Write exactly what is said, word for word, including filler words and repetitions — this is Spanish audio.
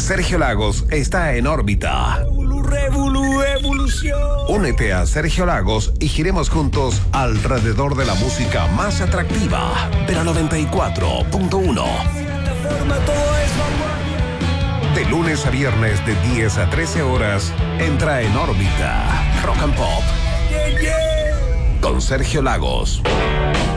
Sergio Lagos está en órbita. Revolu, revolu, evolución. Únete a Sergio Lagos y giremos juntos alrededor de la música más atractiva de la noventa y cuatro punto uno. De lunes a viernes de diez a trece horas, entra en órbita Rock and Pop. Yeah, yeah. Con Sergio Lagos.